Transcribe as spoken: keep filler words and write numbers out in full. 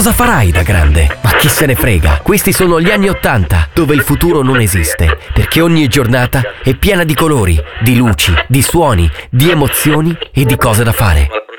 cosa farai da grande? Ma chi se ne frega? Questi sono gli anni ottanta, dove il futuro non esiste, perché ogni giornata è piena di colori, di luci, di suoni, di emozioni e di cose da fare.